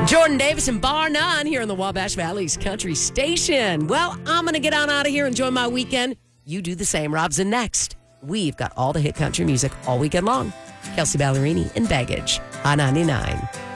Jordan Davis and Bar None here on the Wabash Valley's Country Station. Well, I'm going to get on out of here, enjoy my weekend. You do the same. Robson next. We've got all the hit country music all weekend long. Kelsey Ballerini and Baggage on 99.